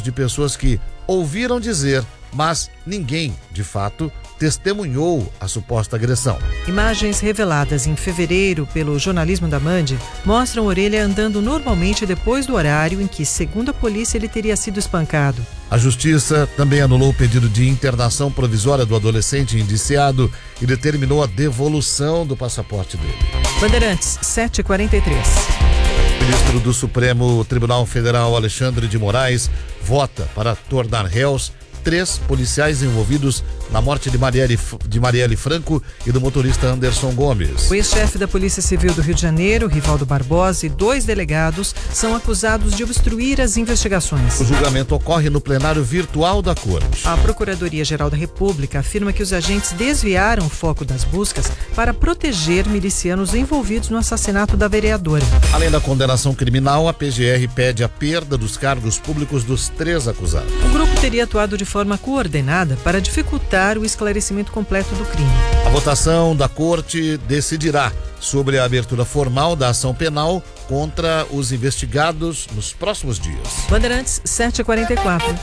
de pessoas que ouviram dizer, mas ninguém, de fato, testemunhou a suposta agressão. Imagens reveladas em fevereiro pelo jornalismo da Band mostram Orelha andando normalmente depois do horário em que, segundo a polícia, ele teria sido espancado. A justiça também anulou o pedido de internação provisória do adolescente indiciado e determinou a devolução do passaporte dele. Bandeirantes, 7h43. O ministro do Supremo Tribunal Federal, Alexandre de Moraes, vota para tornar réus 3 policiais envolvidos na morte de Marielle Franco e do motorista Anderson Gomes. O ex-chefe da Polícia Civil do Rio de Janeiro, Rivaldo Barbosa, e 2 delegados são acusados de obstruir as investigações. O julgamento ocorre no plenário virtual da Corte. A Procuradoria-Geral da República afirma que os agentes desviaram o foco das buscas para proteger milicianos envolvidos no assassinato da vereadora. Além da condenação criminal, a PGR pede a perda dos cargos públicos dos 3 acusados. O grupo teria atuado de forma coordenada para dificultar o esclarecimento completo do crime. A votação da Corte decidirá sobre a abertura formal da ação penal contra os investigados nos próximos dias. Bandeirantes, 7h44.